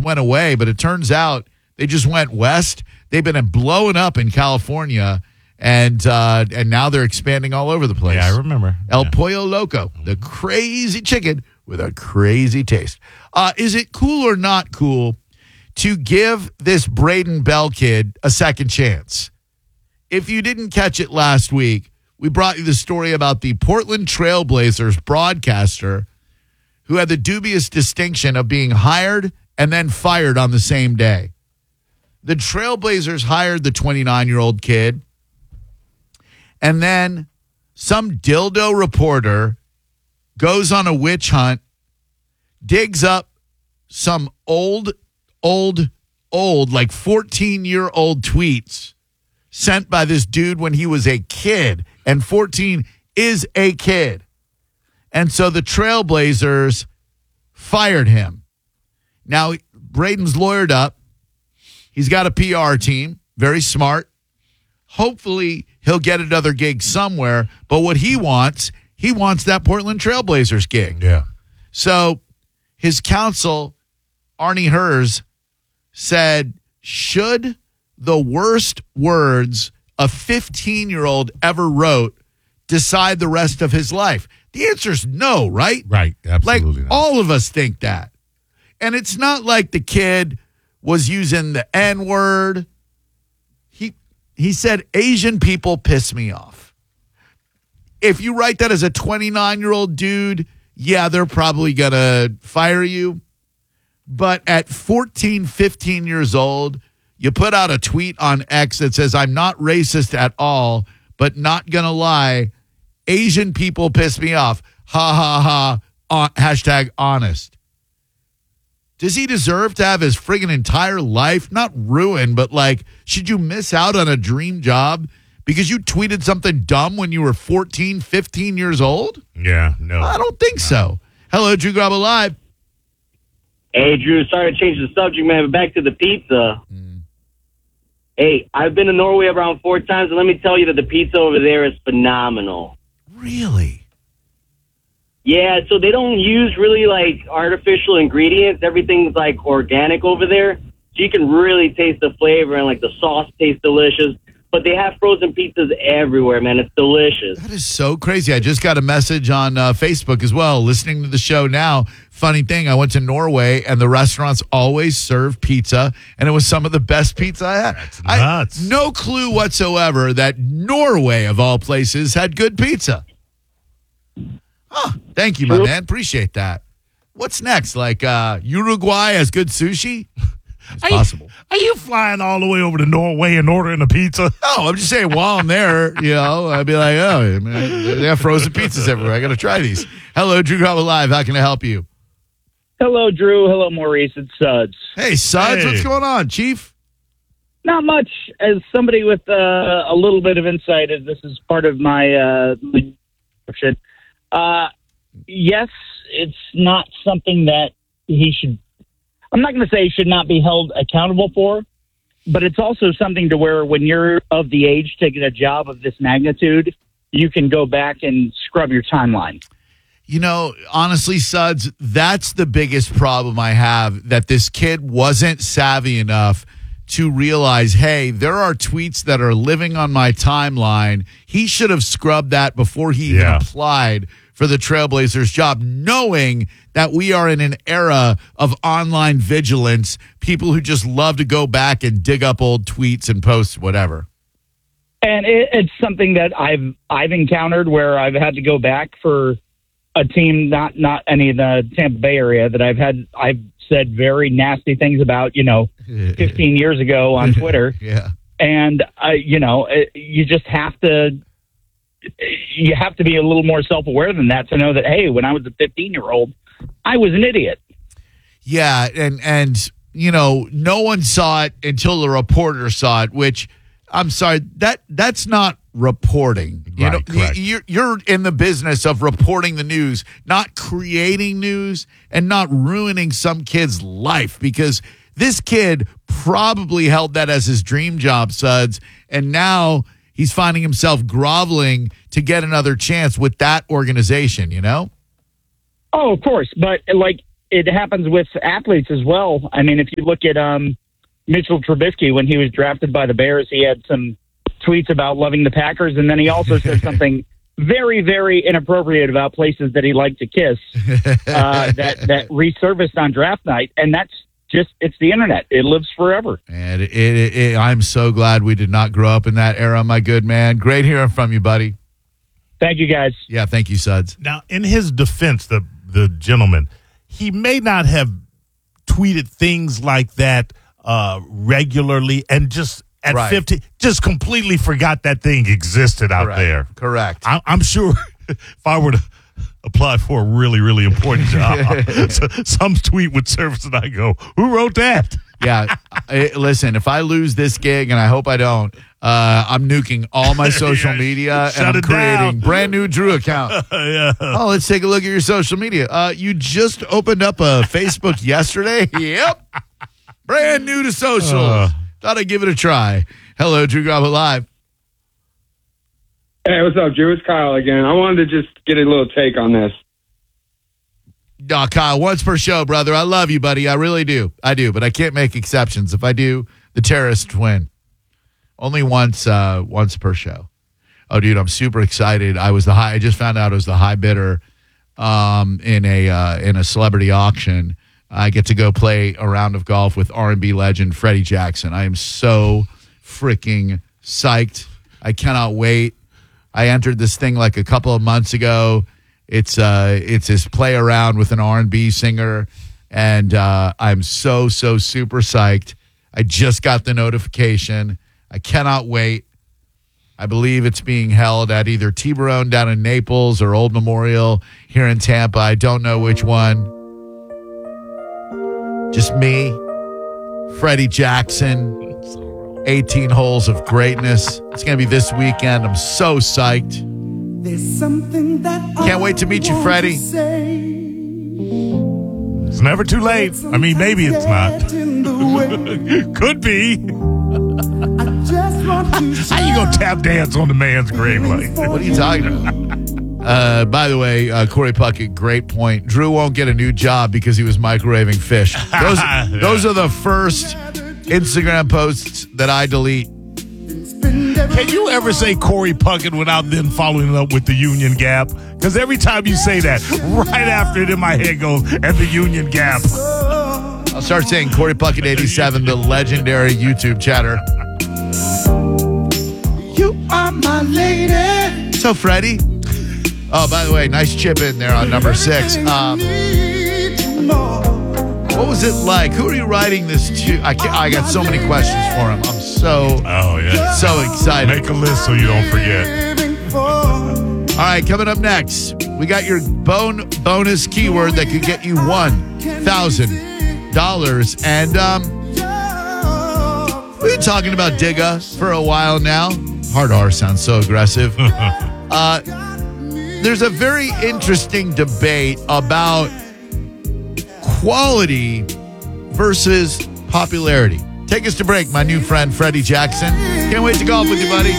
went away, but it turns out they just went west. They've been blowing up in California, and now they're expanding all over the place. Yeah, I remember. El Pollo Loco, the crazy chicken with a crazy taste. Is it cool or not cool to give this Braden Bell kid a second chance? If you didn't catch it last week, we brought you the story about the Portland Trail Blazers broadcaster who had the dubious distinction of being hired and then fired on the same day. The Trailblazers hired the 29-year-old kid, and then some dildo reporter goes on a witch hunt, digs up some old, like 14-year-old tweets sent by this dude when he was a kid, and 14 is a kid. And so the Trailblazers fired him. Now, Braden's lawyered up. He's got a PR team, very smart. Hopefully, he'll get another gig somewhere. But what he wants that Portland Trailblazers gig. Yeah. So his counsel, Arnie Herz, said, should the worst words a 15-year-old ever wrote decide the rest of his life? The answer is no, right? Right, absolutely. Like, all of us think that. And it's not like the kid was using the N-word. He said, Asian people piss me off. If you write that as a 29-year-old dude, yeah, they're probably going to fire you. But at 14, 15 years old, you put out a tweet on X that says, I'm not racist at all, but not going to lie, Asian people piss me off. Ha, ha, ha. Hashtag honest. Does he deserve to have his friggin' entire life, not ruined, but like, should you miss out on a dream job because you tweeted something dumb when you were 14, 15 years old? Yeah, no. I don't think so. Hello, Drew Garabo Live. Hey, Drew, sorry to change the subject, man, but back to the pizza. Hey, I've been to Norway around 4 times, and let me tell you that the pizza over there is phenomenal. Really? Yeah, so they don't use really, like, artificial ingredients. Everything's, like, organic over there. So you can really taste the flavor, and, like, the sauce tastes delicious. But they have frozen pizzas everywhere, man. It's delicious. That is so crazy. I just got a message on Facebook as well, listening to the show now. Funny thing, I went to Norway, and the restaurants always serve pizza, and it was some of the best pizza I had. That's nuts. No clue whatsoever that Norway, of all places, had good pizza. Oh, thank you, my man. Appreciate that. What's next? Like Uruguay has good sushi? It's possible. Are you flying all the way over to Norway and ordering a pizza? No, I'm just saying while I'm there, I'd be like, oh, man, they have frozen pizzas everywhere. I got to try these. Hello, Drew Garabo Live. How can I help you? Hello, Drew. Hello, Maurice. It's Suds. Hey, Suds. Hey. What's going on, Chief? Not much. As somebody with a little bit of insight, as this is part of my shit. Yes, it's not something that he should. I'm not going to say he should not be held accountable for, but it's also something to where when you're of the age to get a job of this magnitude, you can go back and scrub your timeline. Honestly, Suds, that's the biggest problem I have, that this kid wasn't savvy enough to realize, hey, there are tweets that are living on my timeline. He should have scrubbed that before he even applied for the Trailblazers job, knowing that we are in an era of online vigilance, people who just love to go back and dig up old tweets and posts, whatever. And it's something that I've encountered where I've had to go back for a team, not any of the Tampa Bay area that I've said very nasty things about, 15 years ago on Twitter. Yeah. And, you just have to be a little more self-aware than that to know that, hey, when I was a 15-year-old, I was an idiot. Yeah, and no one saw it until the reporter saw it, which, I'm sorry, that's not reporting. Correct. You're in the business of reporting the news, not creating news and not ruining some kid's life, because this kid probably held that as his dream job, Suds, and now he's finding himself groveling to get another chance with that organization, Oh, of course. But, it happens with athletes as well. I mean, if you look at Mitchell Trubisky, when he was drafted by the Bears, he had some tweets about loving the Packers, and then he also said something very, very inappropriate about places that he liked to kiss that resurfaced on draft night. And that's just, it's the internet. It lives forever. And I'm so glad we did not grow up in that era, my good man. Great hearing from you, buddy. Thank you, guys. Yeah, thank you, Suds. Now, in his defense, the gentleman, he may not have tweeted things like that regularly, and just at 50, just completely forgot that thing existed out there. Correct. I'm sure if I were to apply for a really, really important job, some tweet would surface and I go, who wrote that? Yeah. Listen, if I lose this gig, and I hope I don't, I'm nuking all my social media, and I'm creating brand new Drew account. Oh, let's take a look at your social media. You just opened up a Facebook yesterday? Yep. Brand new to socials. Thought I'd give it a try. Hello, Drew Garabo Live. Hey, what's up, Drew? It's Kyle again. I wanted to just get a little take on this. No, Kyle, once per show, brother. I love you, buddy. I really do. I do, but I can't make exceptions. If I do, the terrorists win. Only once per show. Oh, dude, I'm super excited. I just found out I was the high bidder in a celebrity auction. I get to go play a round of golf with R&B legend Freddie Jackson. I am so freaking psyched. I cannot wait. I entered this thing like a couple of months ago. It's this play around with an R&B singer, and I'm so super psyched. I just got the notification. I cannot wait. I believe it's being held at either T-Barone down in Naples or Old Memorial here in Tampa. I don't know which one. Just me, Freddie Jackson, 18 holes of greatness. It's going to be this weekend. I'm so psyched. There's something that can't wait to meet you, Freddie. It's never too late. I mean, maybe it's not. Could be. How you gonna tap dance on the man's grave like that? What are you talking about? By the way, Corey Puckett, great point. Drew won't get a new job because he was microwaving fish. Those are the first Instagram posts that I delete. Can you ever say Corey Puckett without then following it up with the Union Gap? Because every time you say that, right after it in my head goes, and the Union Gap. I'll start saying Corey Puckett 87, the legendary YouTube chatter. You are my lady. So, Freddie. Oh, by the way, nice chip in there on number 6. What was it like? Who are you writing this to? I got so many questions for him. I'm so excited. Make a list so you don't forget. All right, coming up next, we got your bonus keyword that could get you $1,000. And we've been talking about Digga for a while now. Hard R sounds so aggressive. There's a very interesting debate about quality versus popularity. Take us to break, my new friend Freddie Jackson. Can't wait to golf with you, buddy.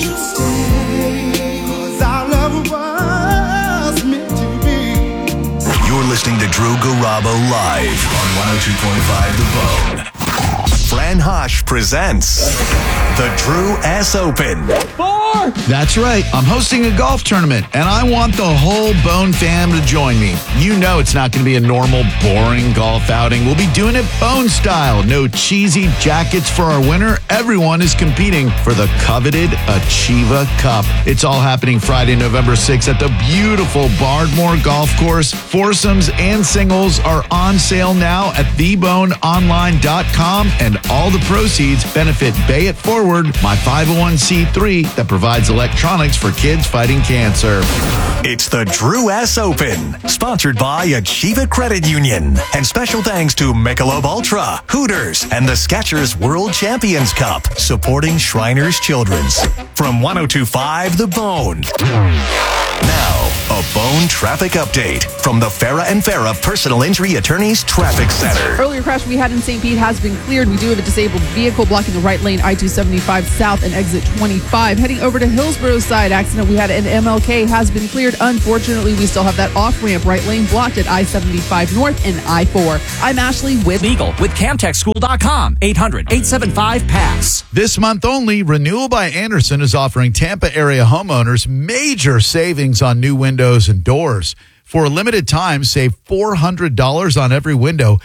You're listening to Drew Garabo live on 102.5 The Bone. Fran Hosh presents the Drew S. Open. That's right. I'm hosting a golf tournament, and I want the whole Bone fam to join me. You know it's not going to be a normal, boring golf outing. We'll be doing it Bone style. No cheesy jackets for our winner. Everyone is competing for the coveted Achieva Cup. It's all happening Friday, November 6th at the beautiful Bardmore Golf Course. Foursomes and singles are on sale now at theboneonline.com, and all the proceeds benefit Bay It Forward, my 501c3 that provides electronics for kids fighting cancer. It's the Drew S. Open, sponsored by Achieva Credit Union. And special thanks to Michelob Ultra, Hooters, and the Skechers World Champions Cup, supporting Shriners Children's. From 102.5 The Bone. Now, a Bone traffic update from the Farah and Farah Personal Injury Attorneys Traffic Center. Earlier crash we had in St. Pete has been cleared. We do have a disabled vehicle blocking the right lane, I-275 south and exit 25. Heading over to Hillsborough side, accident we had in MLK has been cleared. Unfortunately, we still have that off-ramp right lane blocked at I-75 north and I-4. I'm Ashley with Legal with CamTechSchool.com. 800-875-PASS. This month only, Renewal by Andersen is offering Tampa area homeowners major savings on new windows and doors. For a limited time, save $400 on every window,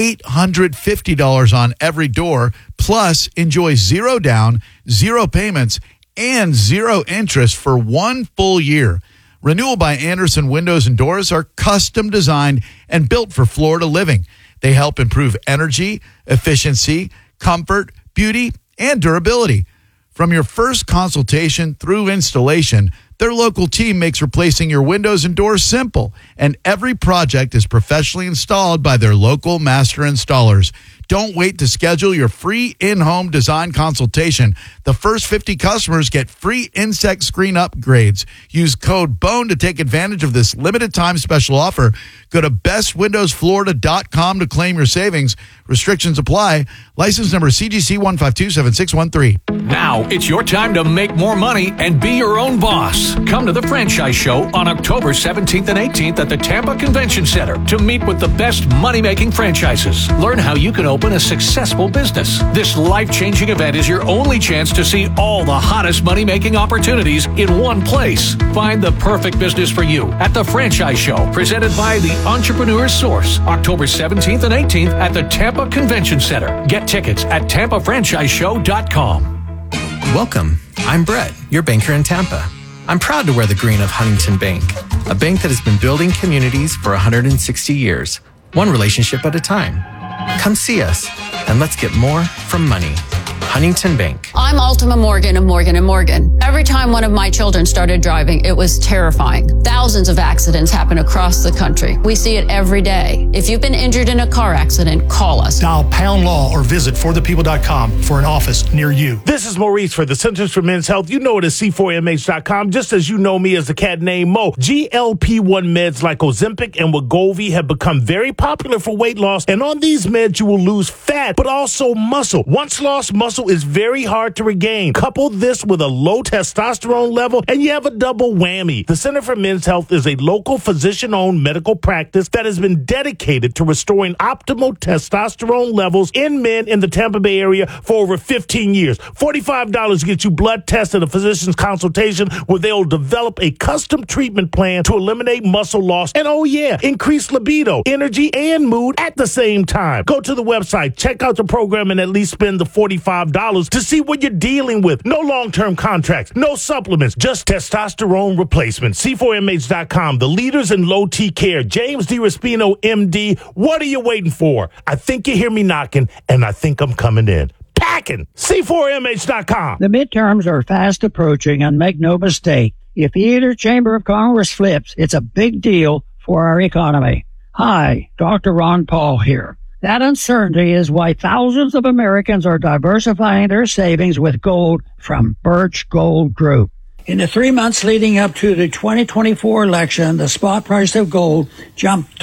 $850 on every door, plus enjoy zero down, zero payments, and zero interest for 1 full year. Renewal by Andersen windows and doors are custom designed and built for Florida living. They help improve energy, efficiency, comfort, beauty, and durability. From your first consultation through installation, their local team makes replacing your windows and doors simple, and every project is professionally installed by their local master installers. Don't wait to schedule your free in-home design consultation. The first 50 customers get free insect screen upgrades. Use code BONE to take advantage of this limited time special offer. Go to bestwindowsflorida.com to claim your savings. Restrictions apply. License number CGC 1527613. Now it's your time to make more money and be your own boss. Come to the Franchise Show on October 17th and 18th at the Tampa Convention Center to meet with the best money-making franchises. Learn how you can open a successful business. This life-changing event is your only chance to see all the hottest money-making opportunities in one place. Find the perfect business for you at the Franchise Show, presented by the Entrepreneur's Source, October 17th and 18th at the Tampa Convention Center. Get tickets at TampaFranchiseShow.com. Welcome. I'm Brett, your banker in Tampa. I'm proud to wear the green of Huntington Bank, a bank that has been building communities for 160 years, one relationship at a time. Come see us, and let's get more from money. Huntington Bank. I'm Ultima Morgan of Morgan & Morgan. Every time one of my children started driving, it was terrifying. Thousands of accidents happen across the country. We see it every day. If you've been injured in a car accident, call us. Dial Pound Law or visit forthepeople.com for an office near you. This is Maurice for the Centers for Men's Health. You know it as C4MH.com, just as you know me as the cat named Mo. GLP-1 meds like Ozempic and Wegovy have become very popular for weight loss, and on these meds you will lose fat, but also muscle. Once lost muscle is very hard to regain. Couple this with a low testosterone level, and you have a double whammy. The Center for Men's Health is a local physician-owned medical practice that has been dedicated to restoring optimal testosterone levels in men in the Tampa Bay area for over 15 years. $45 gets you blood tests and a physician's consultation where they'll develop a custom treatment plan to eliminate muscle loss and, oh yeah, increase libido, energy, and mood at the same time. Go to the website, check out the program, and at least spend the $45 to see what you're dealing with. No long-term contracts, no supplements, just testosterone replacement. C4MH.com, the leaders in low T care. James DiRespino, MD. What are you waiting for? I think you hear me knocking, and I think I'm coming in. Packing. C4MH.com. The midterms are fast approaching, and make no mistake, if either chamber of Congress flips, it's a big deal for our economy. Hi, Dr. Ron Paul here. That uncertainty is why thousands of Americans are diversifying their savings with gold from Birch Gold Group. In the 3 months leading up to the 2024 election, the spot price of gold jumped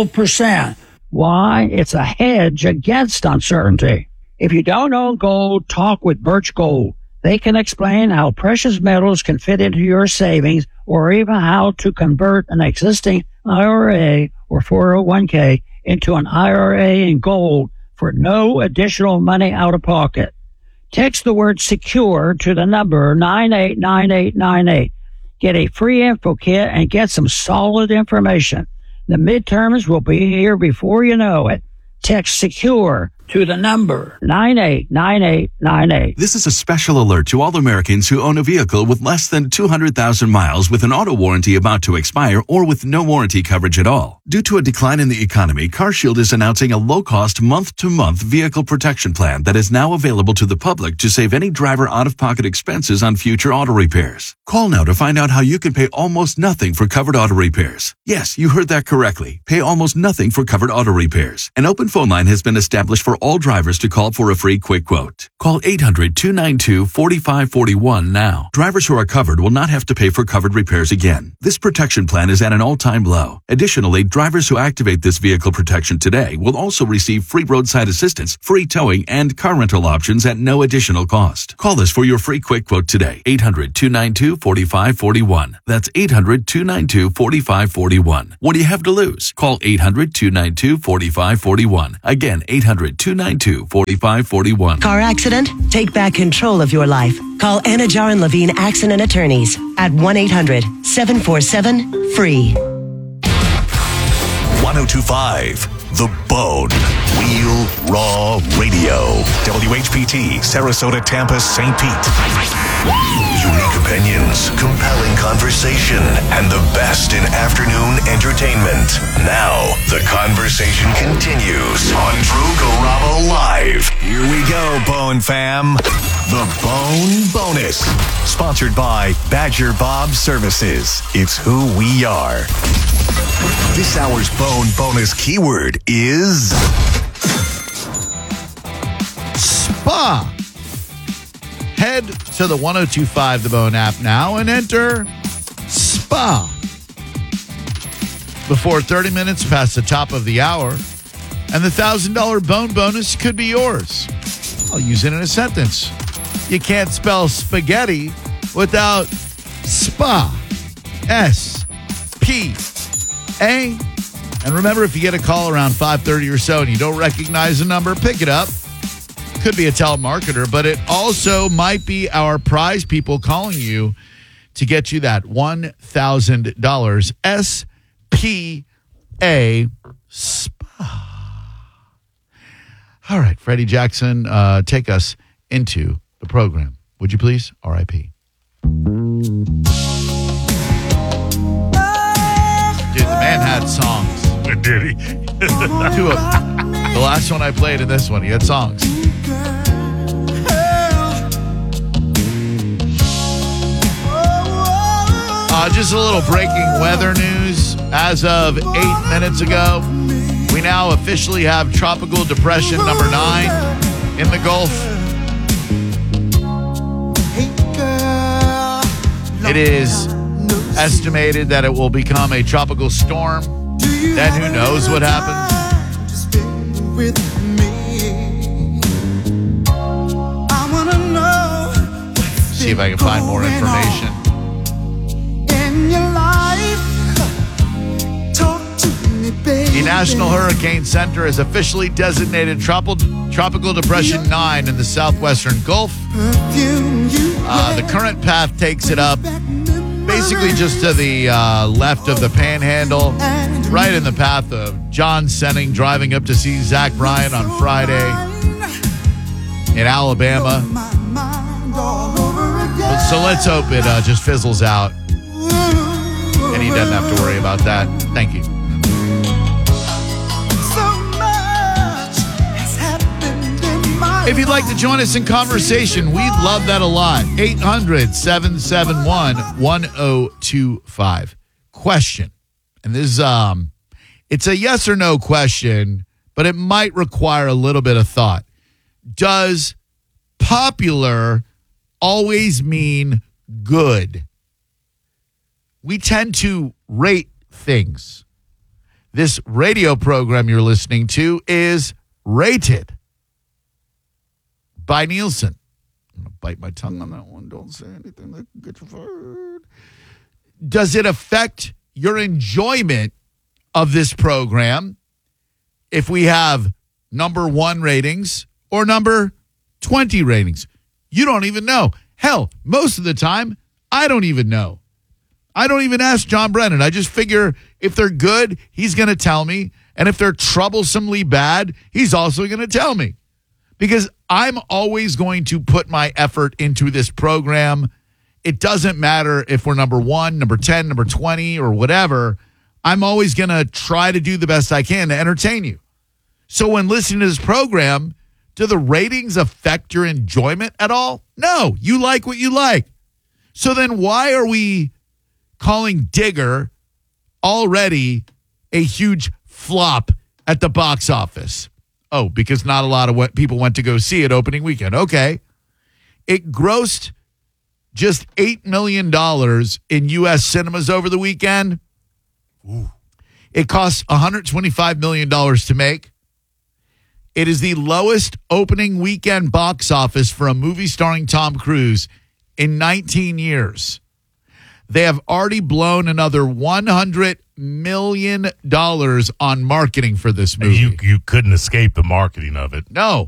12%. Why? It's a hedge against uncertainty. If you don't own gold, talk with Birch Gold. They can explain how precious metals can fit into your savings, or even how to convert an existing IRA or 401k into an IRA in gold for no additional money out of pocket. Text the word SECURE to the number 989898. Get a free info kit and get some solid information. The midterms will be here before you know it. Text SECURE to the number 989898. This is a special alert to all Americans who own a vehicle with less than 200,000 miles with an auto warranty about to expire or with no warranty coverage at all. Due to a decline in the economy, CarShield is announcing a low-cost month-to-month vehicle protection plan that is now available to the public to save any driver out-of-pocket expenses on future auto repairs. Call now to find out how you can pay almost nothing for covered auto repairs. Yes, you heard that correctly. Pay almost nothing for covered auto repairs. An open phone line has been established for for all drivers to call for a free quick quote. Call 800-292-4541 now. Drivers who are covered will not have to pay for covered repairs again. This protection plan is at an all-time low. Additionally, drivers who activate this vehicle protection today will also receive free roadside assistance, free towing, and car rental options at no additional cost. Call us for your free quick quote today. 800-292-4541. That's 800-292-4541. What do you have to lose? Call 800-292-4541. Again, 800-292-4541. Car accident? Take back control of your life. Call Anajar and Levine Accident Attorneys at 1-800-747-FREE. 1025 The Bone. Real Raw Radio. WHPT, Sarasota, Tampa, St. Pete. Unique opinions, compelling conversation, and the best in afternoon entertainment. Now, the conversation continues on Drew Garabo Live. Here we go, Bone fam. The Bone Bonus. Sponsored by Badger Bob Services. It's who we are. This hour's Bone Bonus keyword is spa. Head to the 1025 The Bone app now and enter spa. Before 30 minutes past the top of the hour, and the $1,000 Bone Bonus could be yours. I'll use it in a sentence. You can't spell spaghetti without spa. S-P-A. And remember, if you get a call around 5:30 or so and you don't recognize the number, pick it up. Could be a telemarketer, but it also might be our prize people calling you to get you that $1,000 S-P-A spa. All right, Freddie Jackson, take us into the program. Would you please? R.I.P. Dude, the man had songs. Did he? Two of them. The last one I played and this one, he had songs. Just a little breaking weather news. As of 8 minutes ago, we now officially have Tropical Depression number 9 in the Gulf. It is estimated that it will become a tropical storm. Then who knows what happens? See if I can find more information. The National Hurricane Center has officially designated Tropical Depression 9 in the southwestern Gulf. The current path takes it up basically just to the left of the Panhandle, right in the path of John Senning driving up to see Zach Bryan on Friday in Alabama. So let's hope it just fizzles out and he doesn't have to worry about that. Thank you. If you'd like to join us in conversation, we'd love that a lot. 800-771-1025. Question. And this is, it's a yes or no question, but it might require a little bit of thought. Does popular always mean good? We tend to rate things. This radio program you're listening to is rated by Nielsen. I'm going to bite my tongue on that one. Don't say anything that can get you fired. Does it affect your enjoyment of this program if we have number 1 ratings or number 20 ratings? You don't even know. Hell, most of the time, I don't even know. I don't even ask John Brennan. I just figure if they're good, he's going to tell me. And if they're troublesomely bad, he's also going to tell me. Because I'm always going to put my effort into this program. It doesn't matter if we're number 1, number 10, number 20, or whatever. I'm always going to try to do the best I can to entertain you. So when listening to this program, do the ratings affect your enjoyment at all? No, you like what you like. So then why are we calling Digger already a huge flop at the box office? Oh, because not a lot of people went to go see it opening weekend. Okay. It grossed just $8 million in U.S. cinemas over the weekend. Ooh. It costs $125 million to make. It is the lowest opening weekend box office for a movie starring Tom Cruise in 19 years. They have already blown another $100 million on marketing for this movie. You couldn't escape the marketing of it. No.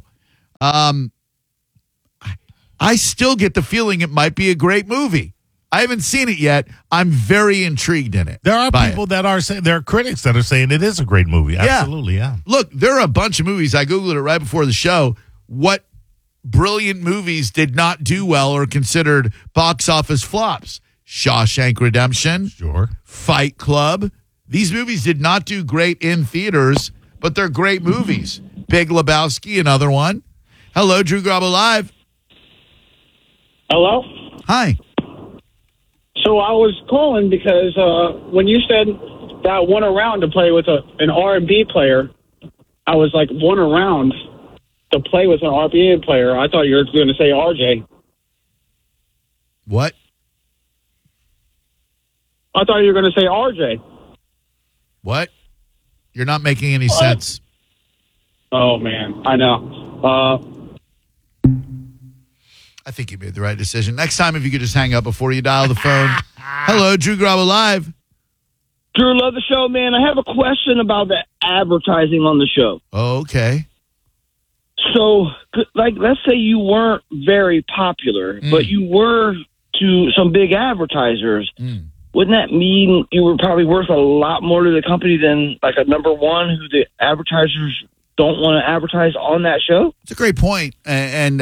I still get the feeling it might be a great movie. I haven't seen it yet. I'm very intrigued in it. There are people that are saying, there are critics that are saying it is a great movie. Absolutely, yeah. Look, there are a bunch of movies. I Googled it right before the show. What brilliant movies did not do well or considered box office flops? Shawshank Redemption. Sure. Fight Club. These movies did not do great in theaters, but they're great movies. Big Lebowski, another one. Hello, Drew Garabo Live. Hello? Hi. So I was calling because when you said that one around to play with an R&B player, I was like, one around to play with an R&B player. I thought you were going to say RJ. What? I thought you were going to say RJ. What? You're not making any sense. Oh, man. I know. I think you made the right decision. Next time, if you could just hang up before you dial the phone. Hello, Drew Garabo Live. Drew, love the show, man. I have a question about the advertising on the show. Oh, okay. So, like, let's say you weren't very popular, but you were to some big advertisers. Wouldn't that mean you were probably worth a lot more to the company than, like, a number one who the advertisers don't want to advertise on that show? It's a great point. And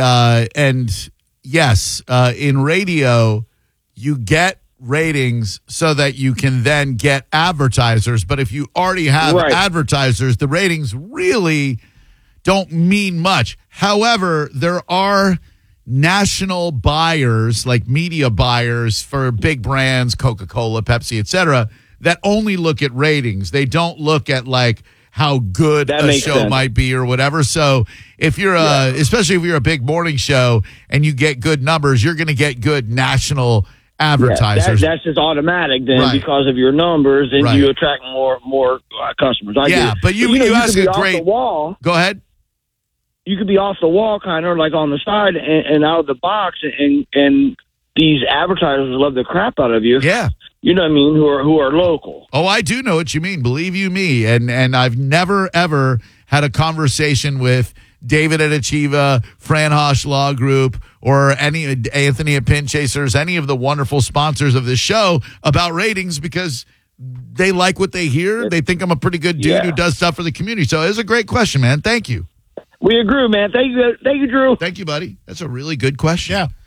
yes, in radio, you get ratings so that you can then get advertisers. But if you already have advertisers, the ratings really don't mean much. However, there are national buyers, like media buyers for big brands, Coca-Cola, Pepsi, etc., that only look at ratings. They don't look at like how good a show might be or whatever. So if you're especially if you're a big morning show and you get good numbers, you're going to get good national advertisers. That's just automatic then because of your numbers, and you attract more customers. But you ask a great wall. Go ahead. You could be off the wall, kind of like on the side and out of the box, and these advertisers love the crap out of you. Yeah. You know what I mean? Who are local. Oh, I do know what you mean. Believe you me. And I've never, ever had a conversation with David at Achieva, Fran Hosh Law Group, or any Anthony at Pin Chasers, any of the wonderful sponsors of this show about ratings because they like what they hear. They think I'm a pretty good dude who does stuff for the community. So it's a great question, man. Thank you. We agree, man. Thank you, Drew. Thank you, buddy. That's a really good question. Yeah.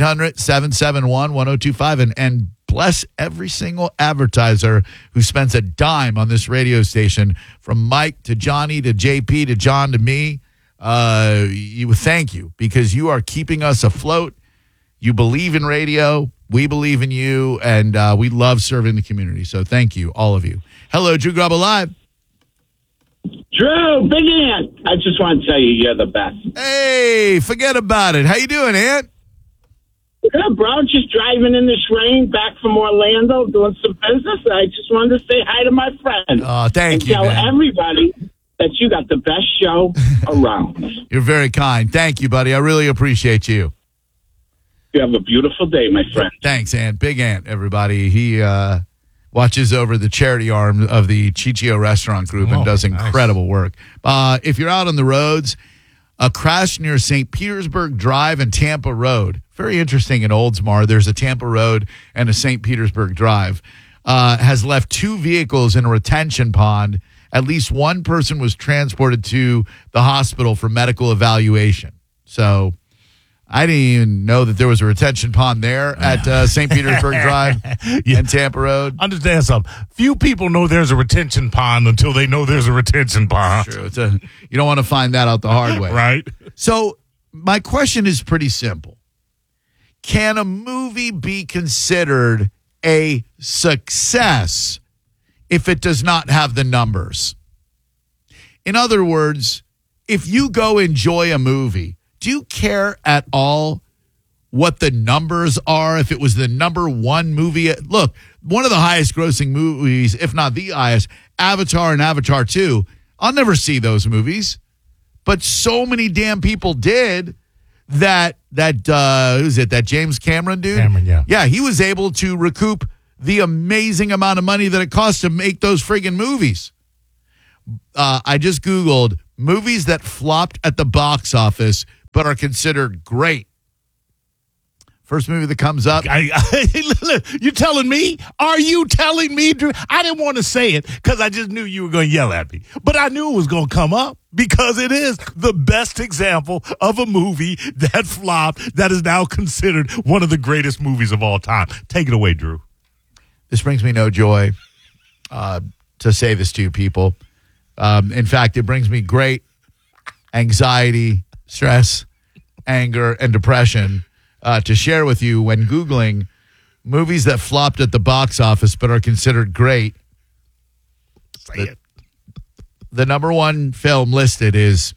800-771-1025 and bless every single advertiser who spends a dime on this radio station, from Mike to Johnny to JP to John to me. Thank you, because you are keeping us afloat. You believe in radio. We believe in you, and we love serving the community. So thank you, all of you. Hello, Drew Garabo Live. Drew, Big Ant. I just want to tell you, you're the best. Hey, forget about it. How you doing, Ant? Good, bro. Just driving in this rain back from Orlando, doing some business. I just wanted to say hi to my friend. Oh, thank you, tell everybody that you got the best show around. You're very kind. Thank you, buddy. I really appreciate you. You have a beautiful day, my friend. Thanks, Ant. Big Ant, everybody. He watches over the charity arm of the Chichio Restaurant Group and does incredible work. If you're out on the roads, a crash near St. Petersburg Drive and Tampa Road. Very interesting in Oldsmar. There's a Tampa Road and a St. Petersburg Drive. Has left 2 vehicles in a retention pond. At least one person was transported to the hospital for medical evaluation. So I didn't even know that there was a retention pond there at St. Petersburg Drive and Tampa Road. Understand something. Few people know there's a retention pond until they know there's a retention pond. True. You don't want to find that out the hard way. Right. So my question is pretty simple. Can a movie be considered a success if it does not have the numbers? In other words, if you go enjoy a movie, do you care at all what the numbers are? If it was the number one movie, look, one of the highest grossing movies, if not the highest, Avatar and Avatar 2. I'll never see those movies, but so many damn people did that who's it? That James Cameron dude? Cameron, yeah. Yeah, he was able to recoup the amazing amount of money that it cost to make those friggin' movies. I just Googled movies that flopped at the box office but are considered great. First movie that comes up. You telling me? Are you telling me, Drew? I didn't want to say it because I just knew you were going to yell at me. But I knew it was going to come up because it is the best example of a movie that flopped that is now considered one of the greatest movies of all time. Take it away, Drew. This brings me no joy to say this to you people. In fact, it brings me great anxiety, stress, anger, and depression to share with you when Googling movies that flopped at the box office but are considered great. The number one film listed is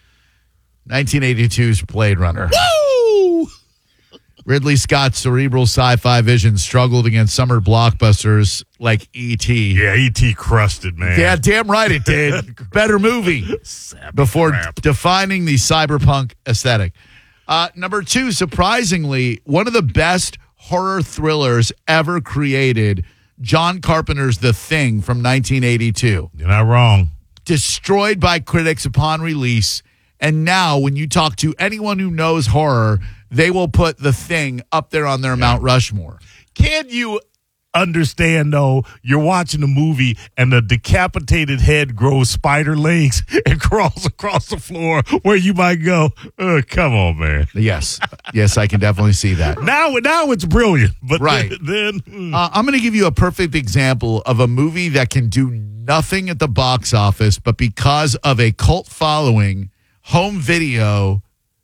1982's Blade Runner. Woo! Ridley Scott's cerebral sci-fi vision struggled against summer blockbusters like E.T. Yeah, E.T. crushed it, man. Yeah, damn right it did. Better movie before defining the cyberpunk aesthetic. Number two, surprisingly, one of the best horror thrillers ever created, John Carpenter's The Thing from 1982. You're not wrong. Destroyed by critics upon release, and now when you talk to anyone who knows horror, they will put The Thing up there on their Mount Rushmore. Can you understand, though, you're watching a movie and the decapitated head grows spider legs and crawls across the floor where you might go, oh, come on, man. Yes, I can definitely see that. Now it's brilliant. But right. then I'm going to give you a perfect example of a movie that can do nothing at the box office, but because of a cult following, home video,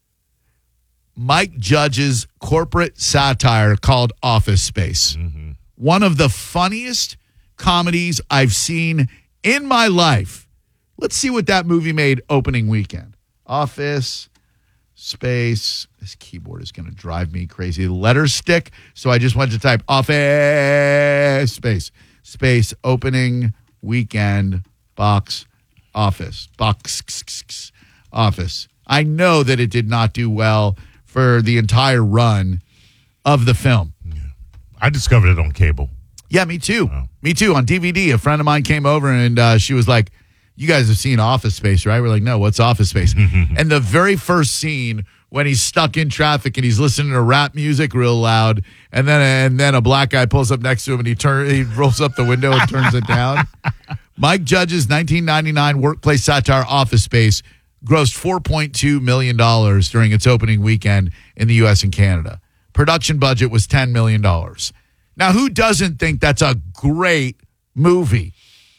Mike Judge's corporate satire called Office Space. Mm-hmm. One of the funniest comedies I've seen in my life. Let's see what that movie made opening weekend. Office Space. This keyboard is going to drive me crazy. Letters stick. So I just went to type Office Space opening weekend box office. Box office. I know that it did not do well for the entire run of the film. I discovered it on cable. Yeah, me too. Oh. Me too. On DVD, a friend of mine came over and she was like, you guys have seen Office Space, right? We're like, no, what's Office Space? And the very first scene when he's stuck in traffic and he's listening to rap music real loud, and then a black guy pulls up next to him and he rolls up the window and turns it down. Mike Judge's 1999 workplace satire Office Space grossed $4.2 million during its opening weekend in the U.S. and Canada. Production budget was $10 million. Now, who doesn't think that's a great movie?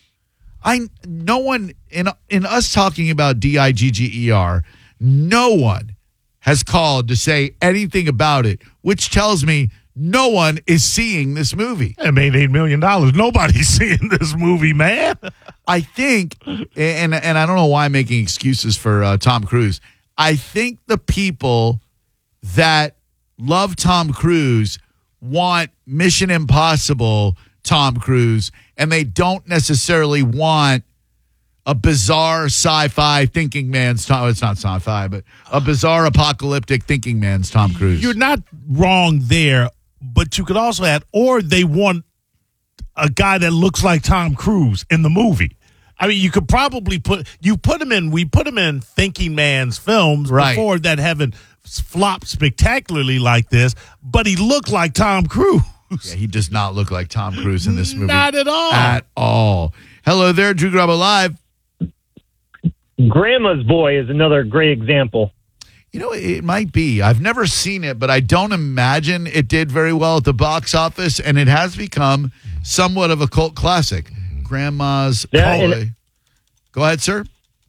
No one in us talking about DIGGER, no one has called to say anything about it, which tells me no one is seeing this movie. It made $8 million. Nobody's seeing this movie, man. I think, and I don't know why I'm making excuses for Tom Cruise. I think the people that love Tom Cruise want Mission Impossible Tom Cruise, and they don't necessarily want a bizarre sci-fi thinking man's Tom. It's not sci-fi, but a bizarre apocalyptic thinking man's Tom Cruise. You're not wrong there, but you could also add, or they want a guy that looks like Tom Cruise in the movie. I mean, you could probably we put him in thinking man's films before that haven't flopped spectacularly like this, but he looked like Tom Cruise. Yeah, he does not look like Tom Cruise in this movie. Not at all. At all. Hello there, Drew Garabo Live. Grandma's Boy is another great example. You know, it might be. I've never seen it, but I don't imagine it did very well at the box office, and it has become somewhat of a cult classic. Grandma's Boy. Go ahead, sir.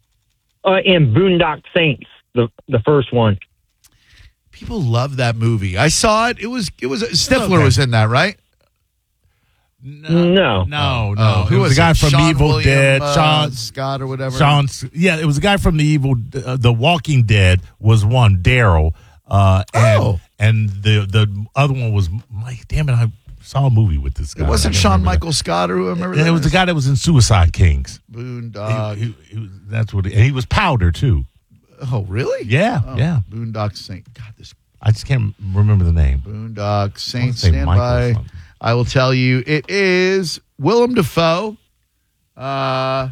And Boondock Saints, the first one. People love that movie. I saw it. It was Stifler was in that, right? No. Who was the guy from Sean Evil William, Dead? Sean Scott or whatever. It was the guy from the Walking Dead was one, Daryl. And the other one was Mike. Damn it, I saw a movie with this guy. It wasn't Sean Michael Scott or whoever. It was the guy that was in Suicide Kings. Boondock. That's what. And he was Powder too. Oh, really? Yeah, yeah. Boondock Saint. God, this. I just can't remember the name. Boondock Saint. Stand by. I will tell you, it is Willem Dafoe, and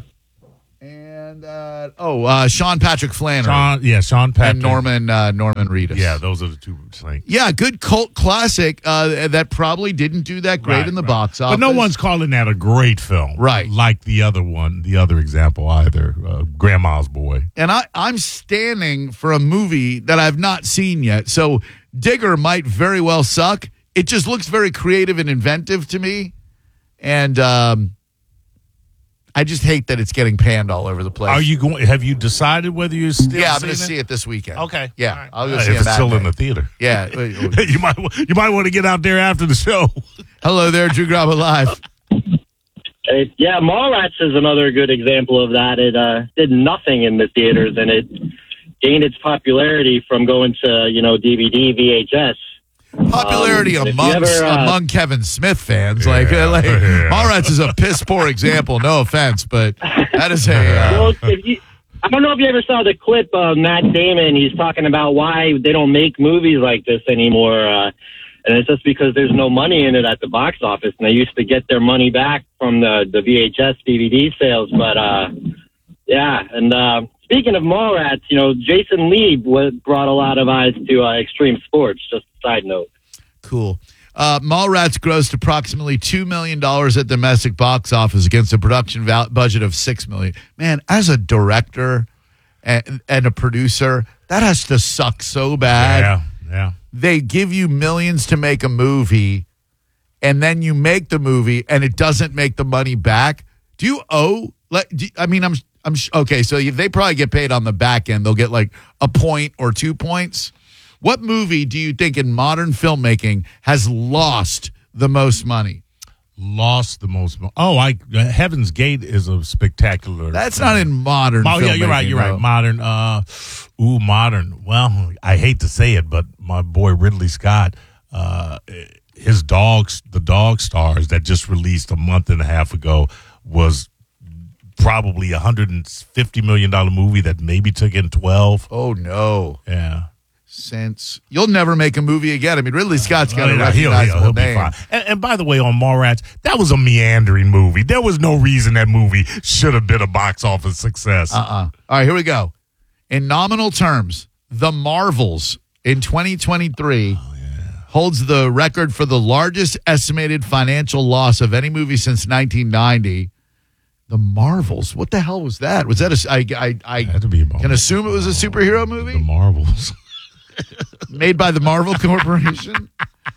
Sean Patrick Flannery. Sean Patrick and Norman Reedus. Yeah, those are the two. Yeah, good cult classic that probably didn't do that great in the box office. But no one's calling that a great film, right? Like the other one, the other example either, Grandma's Boy. And I'm standing for a movie that I've not seen yet, so Digger might very well suck. It just looks very creative and inventive to me, and I just hate that it's getting panned all over the place. Are you going? Have you decided whether you're still? Yeah, I'm going to see it this weekend. Okay, yeah, right. I'll go see it. If it's still in the theater. Yeah, you might want to get out there after the show. Hello there, Drew Graba Live. Yeah, Mallrats is another good example of that. It did nothing in the theaters, and it gained its popularity from going to DVD, VHS. Popularity among Kevin Smith fans, Mallrats is a piss poor example. No offense, but that is a. Well, I don't know if you ever saw the clip of Matt Damon. He's talking about why they don't make movies like this anymore, and it's just because there's no money in it at the box office, and they used to get their money back from the VHS DVD sales. But speaking of Mallrats, Jason Lee brought a lot of eyes to Extreme Sports. Just a side note. Cool. Mallrats grossed approximately $2 million at the domestic box office against a production budget of $6 million. Man, as a director and a producer, that has to suck so bad. Yeah. They give you millions to make a movie, and then you make the movie, and it doesn't make the money back. Do you owe? I'm okay. So they probably get paid on the back end. They'll get like a point or 2 points. What movie do you think in modern filmmaking has lost the most money? Lost the most money? Heaven's Gate is a spectacular. That's not in modern. Oh yeah, you're right. Modern. Modern. Well, I hate to say it, but my boy Ridley Scott, his The Dog Stars that just released a month and a half ago was probably $150 million movie that maybe took in 12. Oh no! Yeah. Since you'll never make a movie again. I mean, Ridley Scott's got a recognizable he'll name. Be fine. And by the way, on Mallrats, that was a meandering movie. There was no reason that movie should have been a box office success. All right, here we go. In nominal terms, The Marvels in 2023 holds the record for the largest estimated financial loss of any movie since 1990. The Marvels. What the hell was that? Was that I had to be a can assume it was a superhero movie? The Marvels. Made by the Marvel Corporation.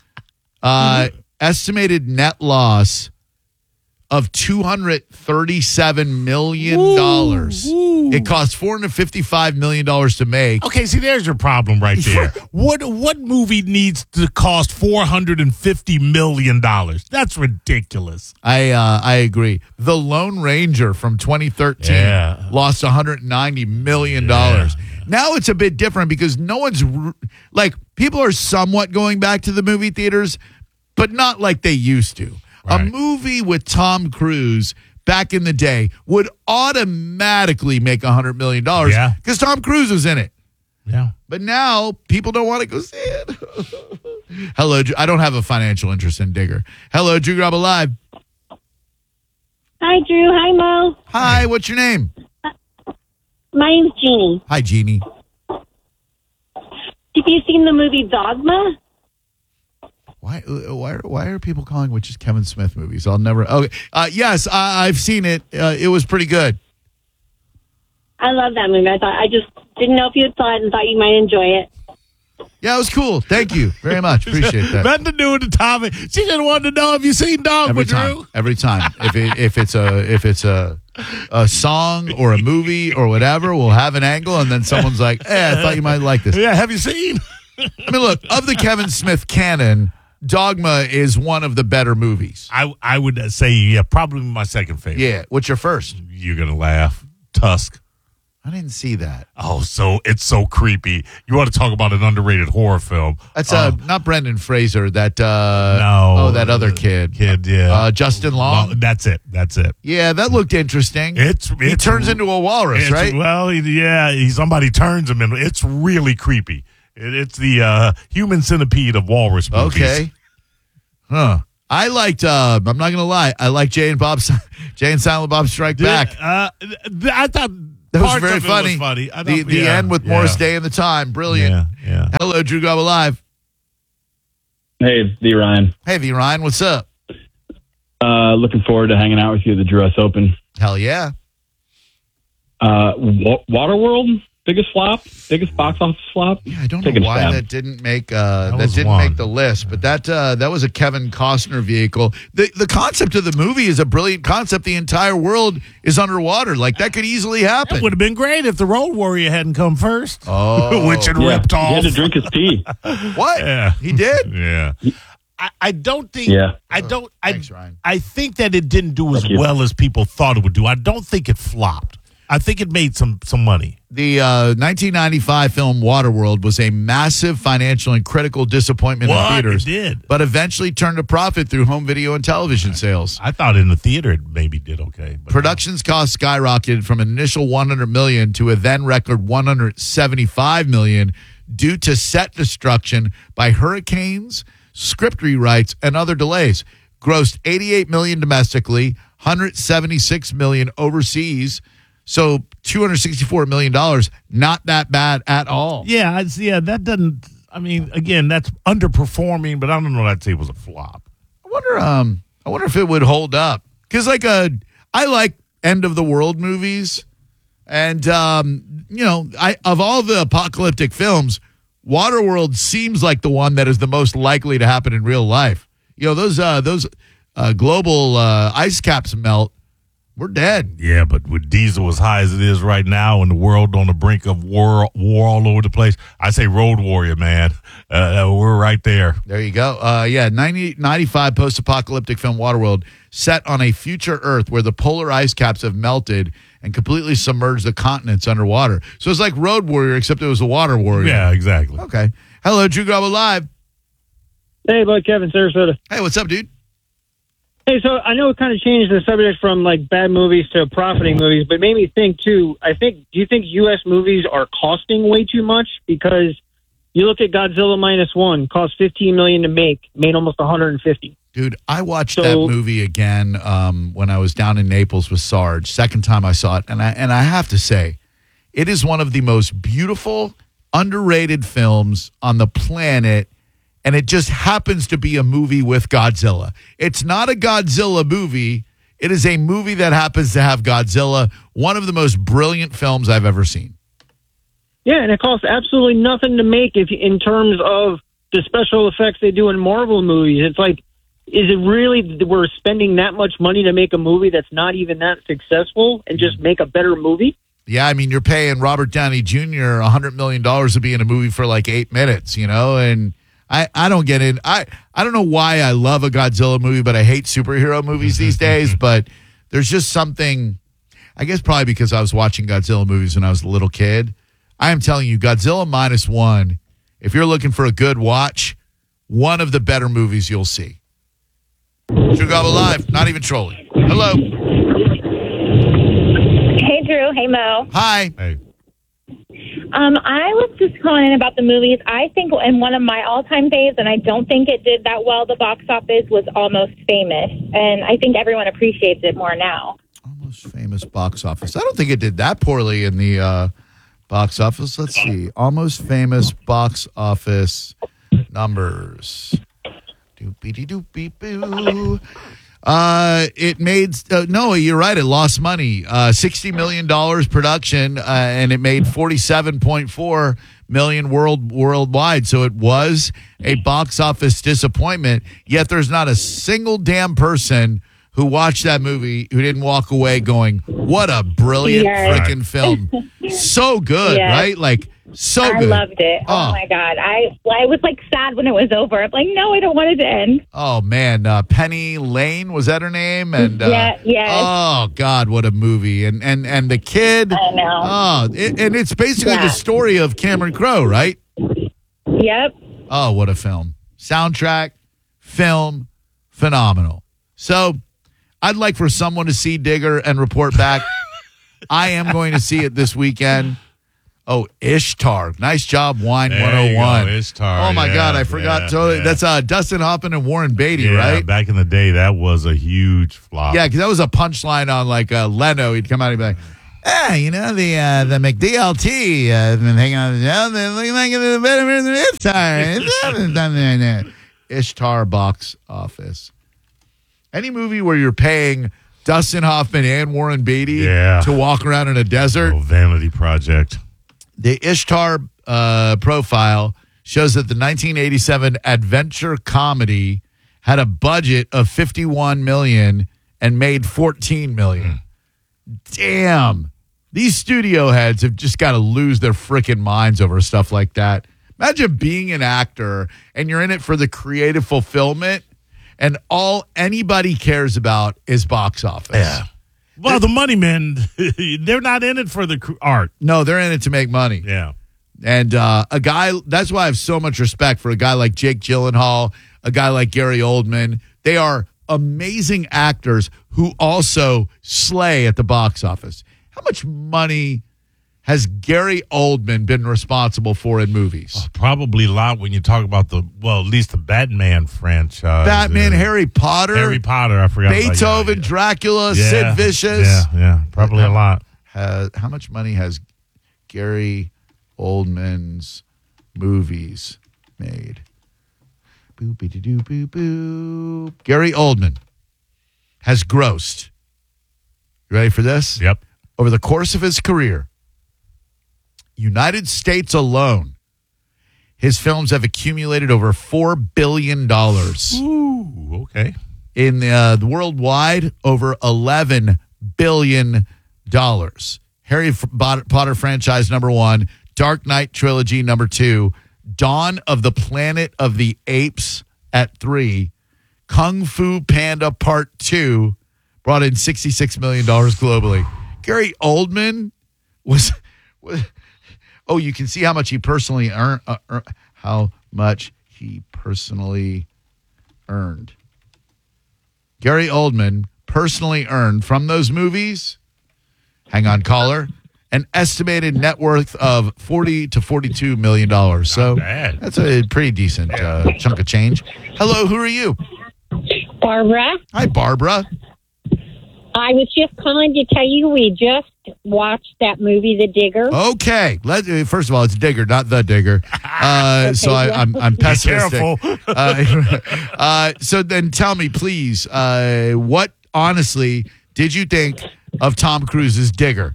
Estimated net loss of $237 million. Ooh. It cost $455 million to make. Okay, see, there's your problem right there. What movie needs to cost $450 million? That's ridiculous. I agree. The Lone Ranger from 2013 lost $190 million. Yeah. Now it's a bit different because no one's people are somewhat going back to the movie theaters, but not like they used to. Right. A movie with Tom Cruise back in the day would automatically make $100 million because Tom Cruise was in it. Yeah. But now people don't want to go see it. Hello, I don't have a financial interest in Digger. Hello, Drew Graba Live. Hi, Drew. Hi, Mo. Hi, what's your name? My name's Jeannie. Hi, Jeannie. Have you seen the movie Dogma? Why are people calling which is Kevin Smith movies? I'll never. Okay. Yes, I've seen it. It was pretty good. I love that movie. I just didn't know if you had saw it and thought you might enjoy it. Yeah, it was cool. Thank you very much. Appreciate that. Nothing to do with the topic. She just wanted to know if you seen Dogma, Drew. Every time. If it's a song or a movie or whatever, we'll have an angle, and then someone's like, "Hey, I thought you might like this." Yeah, have you seen? I mean, look, of the Kevin Smith canon, Dogma is one of the better movies. I would say, probably my second favorite. Yeah. What's your first? You're going to laugh. Tusk. I didn't see that. Oh, it's so creepy. You want to talk about an underrated horror film? That's not Brendan Fraser. That that other kid. Yeah. Justin Long. That's it. Yeah, that looked interesting. He turns into a walrus, right? Well, somebody turns him into. It's really creepy. It's the human centipede of walrus movies. Okay. Huh. I liked. I'm not gonna lie. I liked Jay and Silent Bob Strike Back. I thought. That was very funny. The end with Morris Day and the Time. Brilliant. Yeah. Hello, Drew Garbo Live. Hey, it's V. Ryan. Hey, V. Ryan. What's up? Looking forward to hanging out with you at the Drew S. Open. Hell yeah. Waterworld, biggest box office flop. Yeah, I don't know why that didn't make make the list, but that was a Kevin Costner vehicle. The concept of the movie is a brilliant concept. The entire world is underwater. Like, that could easily happen. It would have been great if the Road Warrior hadn't come first. Oh, which had ripped off. He had to drink his pee. What? Yeah, he did. Yeah. I don't think. Yeah. Thanks, Ryan. I think that it didn't do as well as people thought it would do. I don't think it flopped. I think it made some money. The 1995 film Waterworld was a massive financial and critical disappointment in theaters. It did. But eventually turned a profit through home video and television sales. I thought in the theater it maybe did okay. But Production's cost skyrocketed from an initial $100 million to a then record $175 million due to set destruction by hurricanes, script rewrites, and other delays. Grossed $88 million domestically, $176 million overseas. So $264 million, not that bad at all. Yeah, that doesn't. I mean, again, that's underperforming, but I don't know. I'd say it was a flop. I wonder if it would hold up, because I like end of the world movies, and of all the apocalyptic films, Waterworld seems like the one that is the most likely to happen in real life. Those global ice caps melt. We're dead. Yeah, but with diesel as high as it is right now and the world on the brink of war all over the place, I say Road Warrior, man. We're right there. There you go. 95 post-apocalyptic film Waterworld, set on a future Earth where the polar ice caps have melted and completely submerged the continents underwater. So it's like Road Warrior, except it was a Water Warrior. Yeah, exactly. Okay. Hello, Drew Garbo Live. Hey, bud, Kevin, Sarasota. Hey, what's up, dude? Hey, so I know it kind of changed the subject from like bad movies to profiting movies, but it made me think too. Do you think U.S. movies are costing way too much? Because you look at Godzilla -1, cost $15 million to make, made almost $150. Dude, I watched that movie again when I was down in Naples with Sarge. Second time I saw it, and I have to say, it is one of the most beautiful, underrated films on the planet. And it just happens to be a movie with Godzilla. It's not a Godzilla movie. It is a movie that happens to have Godzilla, one of the most brilliant films I've ever seen. Yeah, and it costs absolutely nothing to make in terms of the special effects they do in Marvel movies. It's like, is it really we're spending that much money to make a movie that's not even that successful and just make a better movie? Yeah, I mean, you're paying Robert Downey Jr. $100 million to be in a movie for like 8 minutes, and I don't get it. I don't know why I love a Godzilla movie, but I hate superhero movies these days. But there's just something, I guess probably because I was watching Godzilla movies when I was a little kid. I am telling you, Godzilla -1, if you're looking for a good watch, one of the better movies you'll see. Drew Garbo Live, not even trolling. Hello. Hey, Drew. Hey, Mo. Hi. Hey. I was just calling in about the movies. I think in one of my all-time faves, and I don't think it did that well, the box office, was Almost Famous. And I think everyone appreciates it more now. Almost Famous box office. I don't think it did that poorly in the box office. Let's see. Almost Famous box office numbers. Doopy-dee-doopy-boo. It made no, you're right. It lost money. $60 million production, and it made $47.4 million worldwide. So it was a box office disappointment. Yet there's not a single damn person who watched that movie who didn't walk away going, "What a brilliant freaking film! So good, right? Like So I good. loved it. Oh my God. I was like sad when it was over. I'm like, no, I don't want it to end. Oh man, Penny Lane, was that her name? And Yeah, yes. Oh God, what a movie! And the kid. I know. Oh, and it's basically the story of Cameron Crowe, right? Yep. Oh, what a film! Soundtrack, film, phenomenal. So, I'd like for someone to see Digger and report back. I am going to see it this weekend. Oh, Ishtar. Nice job, Wine There 101. you go, Ishtar. Oh, my yeah, God. I forgot yeah, totally. yeah. That's Dustin Hoffman and Warren Beatty, Yeah, right? back in the day, that was a huge flop. Yeah, because that was a punchline on like Leno. He'd come out and be like, you know, the McDLT been hanging on the show. They're looking like it's better than Ishtar. Ishtar box office. Any movie where you're paying Dustin Hoffman and Warren Beatty to walk around in a desert. Oh, Vanity Project. The Ishtar profile shows that the 1987 adventure comedy had a budget of $51 million and made $14 million. Damn. These studio heads have just got to lose their freaking minds over stuff like that. Imagine being an actor and you're in it for the creative fulfillment and all anybody cares about is box office. Yeah. Well, the money men, they're not in it for the art. No, they're in it to make money. Yeah. And a guy, that's why I have so much respect for a guy like Jake Gyllenhaal, a guy like Gary Oldman. They are amazing actors who also slay at the box office. How much money has Gary Oldman been responsible for in movies? Oh, probably a lot when you talk about at least the Batman franchise. Batman, Harry Potter. I forgot Beethoven, about Dracula, Sid Vicious. Yeah, probably a lot. How much money has Gary Oldman's movies made? Boop-a-doo-boop-boop. Gary Oldman has grossed. You ready for this? Yep. Over the course of his career, United States alone, his films have accumulated over $4 billion. Ooh, okay. In the worldwide, over $11 billion. Harry Potter franchise #1, Dark Knight trilogy #2, Dawn of the Planet of the Apes at 3, Kung Fu Panda Part 2 brought in $66 million globally. Gary Oldman was oh, you can see how much he personally earned. How much he personally earned. Gary Oldman personally earned from those movies. Hang on, caller. An estimated net worth of $40 to $42 million. So that's a pretty decent chunk of change. Hello, who are you? Barbara. Hi, Barbara. I was just calling to tell you we just watched that movie, The Digger. Okay. First of all, it's Digger, not The Digger. So I'm pessimistic. Be careful. So then tell me, please, what honestly did you think of Tom Cruise's Digger?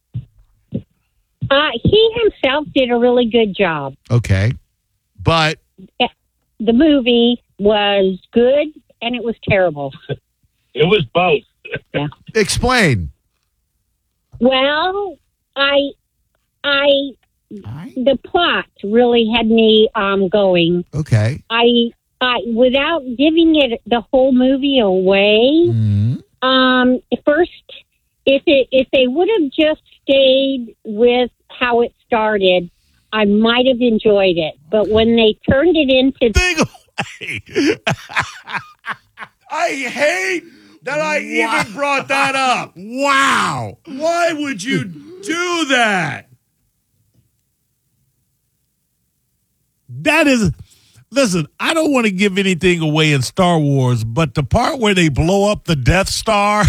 He himself did a really good job. Okay. But the movie was good and it was terrible. It was both. Yeah. Explain. Well, the plot really had me going. Okay. I without giving it the whole movie away. First, if they would have just stayed with how it started, I might have enjoyed it. But when they turned it into I hate that I even brought that up. Wow. Why would you do that? That is, listen, I don't want to give anything away in Star Wars, but the part where they blow up the Death Star,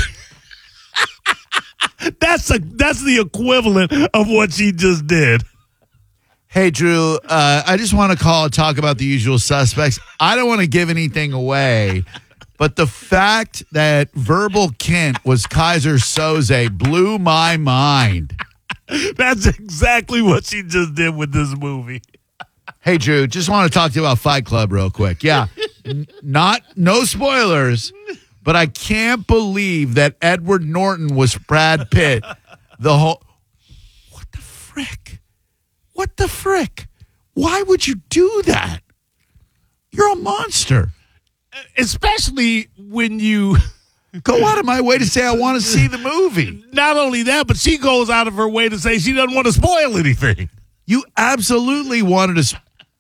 that's the equivalent of what she just did. Hey, Drew, I just want to call and talk about the usual suspects. I don't want to give anything away, but the fact that Verbal Kint was Kaiser Soze blew my mind. That's exactly what she just did with this movie. Hey, Drew, just want to talk to you about Fight Club real quick. Yeah, no spoilers, but I can't believe that Edward Norton was Brad Pitt. What the frick? What the frick? Why would you do that? You're a monster. Especially when you go out of my way to say I want to see the movie. Not only that, but she goes out of her way to say she doesn't want to spoil anything. You absolutely wanted to.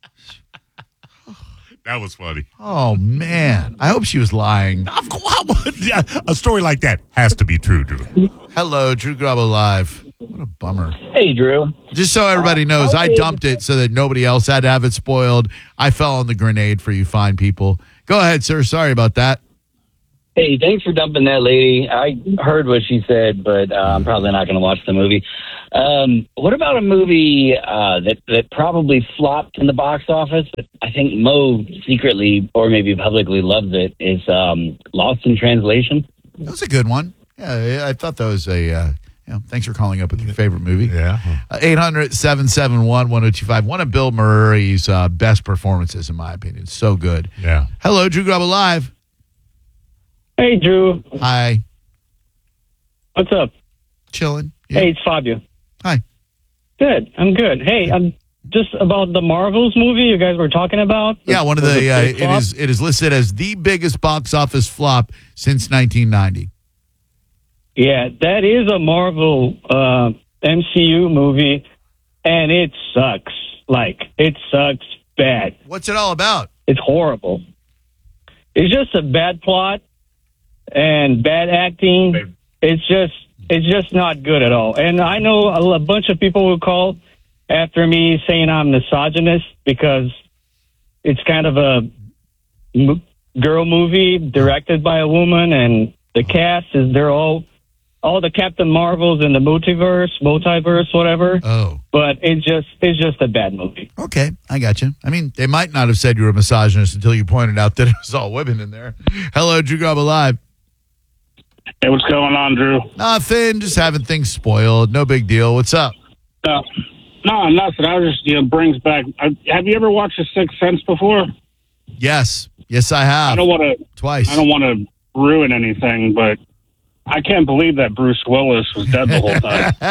That was funny. Oh, man. I hope she was lying. A story like that has to be true, Drew. Hello, Drew Garabo Live. What a bummer. Hey, Drew. Just so everybody knows, I dumped it so that nobody else had to have it spoiled. I fell on the grenade for you fine people. Go ahead, sir. Sorry about that. Hey, thanks for dumping that lady. I heard what she said, but I'm probably not going to watch the movie. What about a movie that probably flopped in the box office, but I think Mo secretly or maybe publicly loves it, is Lost in Translation? That was a good one. Yeah, I thought that was a... thanks for calling up with your favorite movie. Yeah. 800-771-1025. One of Bill Murray's best performances, in my opinion. So good. Yeah. Hello, Drew Garabo Live. Hey, Drew. Hi. What's up? Chilling. Yeah. Hey, it's Fabio. Hi. Good. I'm good. Hey, I'm just about the Marvels movie you guys were talking about. Yeah, one of the it is listed as the biggest box office flop since 1990. Yeah, that is a Marvel MCU movie, and it sucks. It sucks bad. What's it all about? It's horrible. It's just a bad plot and bad acting. It's just not good at all. And I know a bunch of people will call after me saying I'm misogynist because it's kind of a girl movie directed by a woman, and the cast they're all the Captain Marvels in the multiverse, whatever. Oh. But it's just a bad movie. Okay, I got you. I mean, they might not have said you were a misogynist until you pointed out that it was all women in there. Hello, Drew Garabo Live. Hey, what's going on, Drew? Nothing, just having things spoiled. No big deal. What's up? No, nothing. I was just, brings back. Have you ever watched The Sixth Sense before? Yes, I have. I don't want to twice. I don't want to ruin anything, but I can't believe that Bruce Willis was dead the whole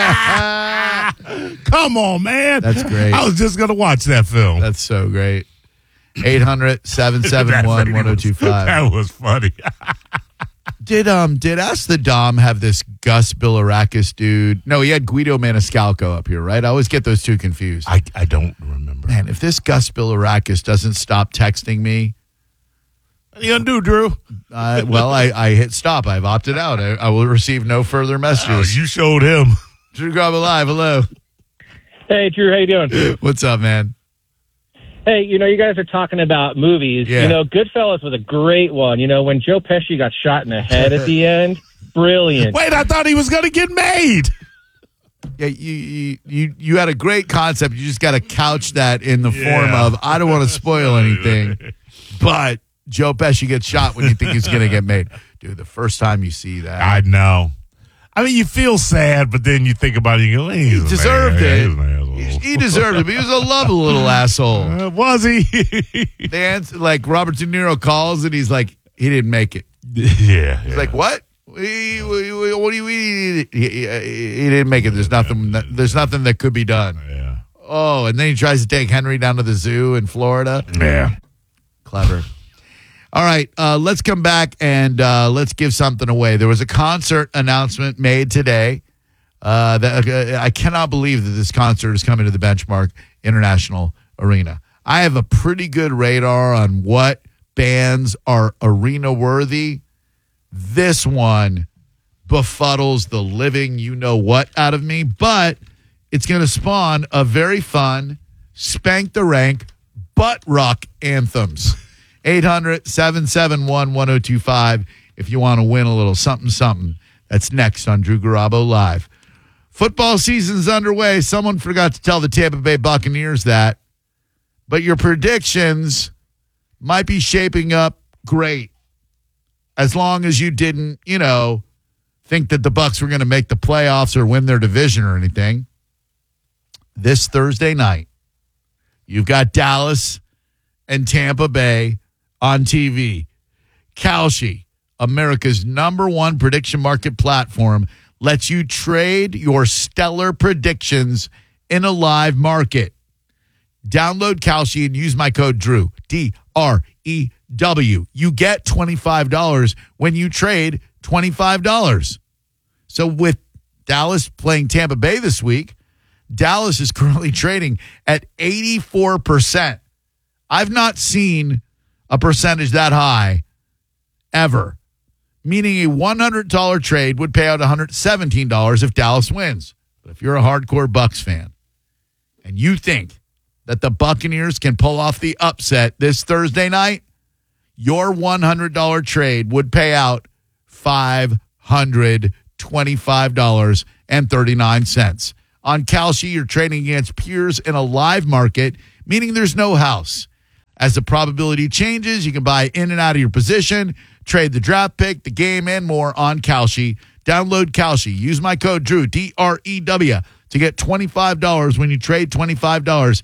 time. Come on, man. That's great. I was just going to watch that film. That's so great. 800-771-1025. That was funny. Did Ask the Dom have this Gus Bilirakis dude? No, he had Guido Maniscalco up here, right? I always get those two confused. I don't remember. Man, if this Gus Bilirakis doesn't stop texting me. What are you going to do, Drew? I hit stop. I've opted out. I will receive no further messages. Oh, you showed him. Drew Garabo Live, hello. Hey, Drew, how you doing? What's up, man? Hey, you guys are talking about movies. Yeah. Goodfellas was a great one. When Joe Pesci got shot in the head at the end, brilliant. Wait, I thought he was going to get made. Yeah, you had a great concept. You just got to couch that in the form of, I don't want to spoil anything, but Joe Pesci gets shot when you think he's going to get made. Dude, the first time you see that. I know. I mean, you feel sad, but then you think about it, you go, he deserved it. He deserved it, but he was a lovely little asshole. Was he? Like Robert De Niro calls and he's like, he didn't make it. Yeah. He's like, what? What do you mean? He didn't make it. There's nothing that could be done. Yeah. Oh, and then he tries to take Henry down to the zoo in Florida. Yeah. Clever. All right, let's come back and let's give something away. There was a concert announcement made today. I cannot believe that this concert is coming to the Benchmark International Arena. I have a pretty good radar on what bands are arena worthy. This one befuddles the living you-know-what out of me, but it's going to spawn a very fun Spank the Rank butt rock anthems. 800-771-1025 if you want to win a little something. That's next on Drew Garabo Live. Football season's underway. Someone forgot to tell the Tampa Bay Buccaneers that. But your predictions might be shaping up great as long as you didn't, think that the Bucs were going to make the playoffs or win their division or anything. This Thursday night, you've got Dallas and Tampa Bay on TV. Kalshi, America's #1 prediction market platform, lets you trade your stellar predictions in a live market. Download Kalshi and use my code DREW, DREW. You get $25 when you trade $25. So with Dallas playing Tampa Bay this week, Dallas is currently trading at 84%. I've not seen a percentage that high ever, meaning a $100 trade would pay out $117 if Dallas wins. But if you're a hardcore Bucs fan and you think that the Buccaneers can pull off the upset this Thursday night, your $100 trade would pay out $525.39. On Kalshi, you're trading against peers in a live market, meaning there's no house. As the probability changes, you can buy in and out of your position, trade the draft pick, the game, and more on Kalshi. Download Kalshi. Use my code DREW, DREW, to get $25 when you trade $25.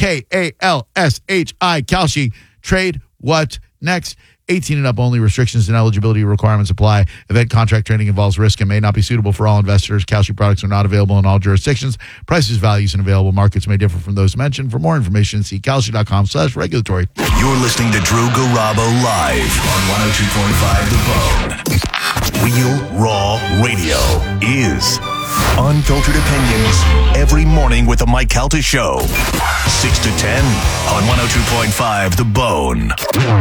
KALSHI, Kalshi. Trade what next? 18 and up only. Restrictions and eligibility requirements apply. Event contract trading involves risk and may not be suitable for all investors. Kalshi products are not available in all jurisdictions. Prices, values, and available markets may differ from those mentioned. For more information, see Kalshi.com/regulatory. You're listening to Drew Garabo live on 102.5 The Bone. Real Raw Radio is unfiltered opinions every morning with the Mike Calta Show. 6 to 10 on 102.5 The Bone.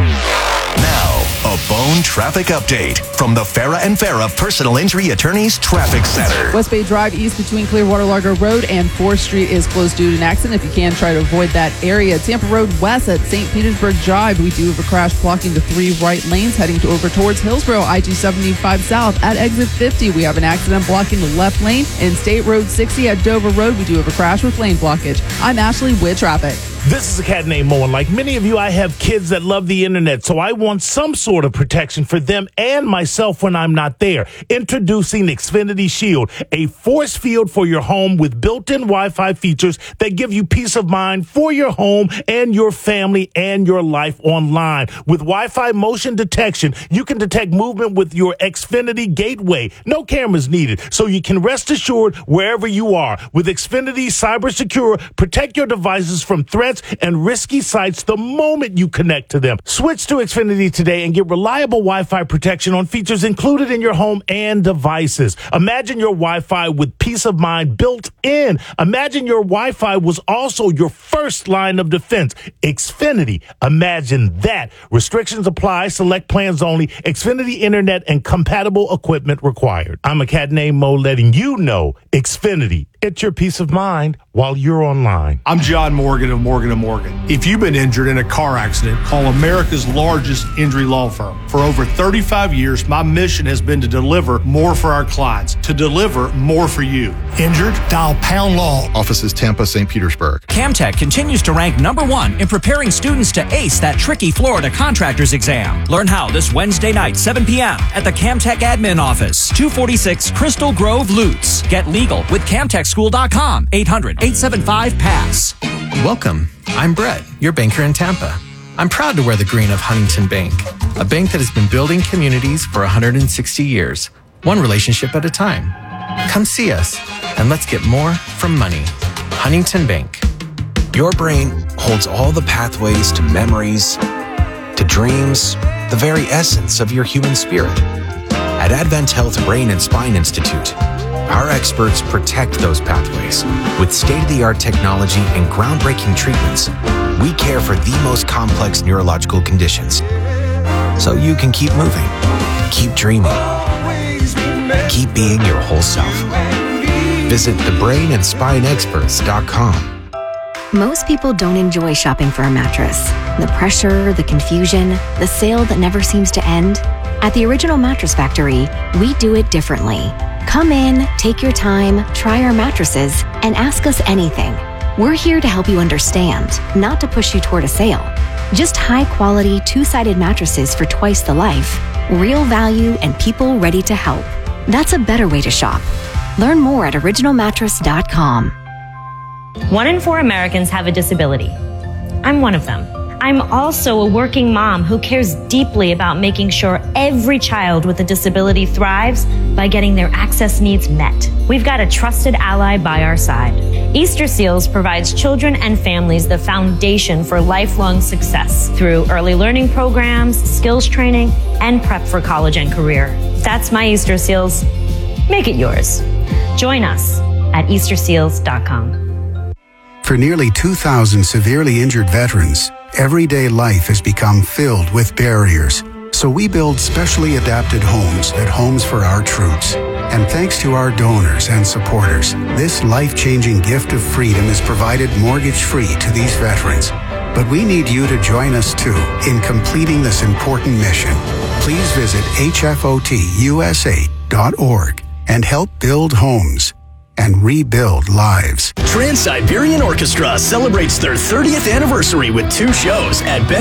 Now, a Bone traffic update from the Farah and Farah Personal Injury Attorneys Traffic Center. West Bay Drive east between Clearwater Largo Road and 4th Street is closed due to an accident. If you can, try to avoid that area. Tampa Road west at St. Petersburg Drive, we do have a crash blocking the 3 right lanes heading over towards Hillsborough. I-275 south at exit 50, we have an accident blocking the left lane. In State Road 60 at Dover Road, we do have a crash with lane blockage. I'm Ashley with traffic. This is a cat named Mo, and like many of you, I have kids that love the internet, so I want some sort of protection for them and myself when I'm not there. Introducing Xfinity Shield, a force field for your home with built-in Wi-Fi features that give you peace of mind for your home and your family and your life online. With Wi-Fi motion detection, you can detect movement with your Xfinity gateway. No cameras needed, so you can rest assured wherever you are. With Xfinity Cyber Secure, protect your devices from threats and risky sites the moment you connect to them. Switch to Xfinity today and get reliable Wi-Fi protection on features included in your home and devices. Imagine your Wi-Fi with peace of mind built in. Imagine your Wi-Fi was also your first line of defense. Xfinity. Imagine that. Restrictions apply. Select plans only. Xfinity Internet and compatible equipment required. I'm a cat named Mo, letting you know Xfinity. It's your peace of mind while you're online. I'm John Morgan of Morgan & Morgan. If you've been injured in a car accident, call America's largest injury law firm. For over 35 years, my mission has been to deliver more for our clients, to deliver more for you. Injured? Dial Pound Law. Offices Tampa, St. Petersburg. Camtech continues to rank #1 in preparing students to ace that tricky Florida contractor's exam. Learn how this Wednesday night, 7 p.m. at the Camtech Admin Office, 246 Crystal Grove, Lutz. Get legal with CamtechSchool.com, 800-875-PASS. Welcome. I'm Brett, your banker in Tampa. I'm proud to wear the green of Huntington Bank, a bank that has been building communities for 160 years, one relationship at a time. Come see us, and let's get more from money. Huntington Bank. Your brain holds all the pathways to memories, to dreams, the very essence of your human spirit. At Advent Health Brain and Spine Institute, our experts protect those pathways. With state-of-the-art technology and groundbreaking treatments, we care for the most complex neurological conditions. So you can keep moving, keep dreaming, keep being your whole self. Visit thebrainandspineexperts.com. Most people don't enjoy shopping for a mattress. The pressure, the confusion, the sale that never seems to end. At the Original Mattress Factory, we do it differently. Come in, take your time, try our mattresses, and ask us anything. We're here to help you understand, not to push you toward a sale. Just high-quality, two-sided mattresses for twice the life, real value, and people ready to help. That's a better way to shop. Learn more at originalmattress.com. 1 in 4 Americans have a disability. I'm one of them. I'm also a working mom who cares deeply about making sure every child with a disability thrives by getting their access needs met. We've got a trusted ally by our side. Easter Seals provides children and families the foundation for lifelong success through early learning programs, skills training, and prep for college and career. That's my Easter Seals. Make it yours. Join us at easterseals.com. For nearly 2,000 severely injured veterans, everyday life has become filled with barriers. So we build specially adapted homes at Homes for Our Troops. And thanks to our donors and supporters, this life-changing gift of freedom is provided mortgage-free to these veterans. But we need you to join us too in completing this important mission. Please visit hfotusa.org and help build homes and rebuild lives. Trans-Siberian Orchestra celebrates their 30th anniversary with 2 shows at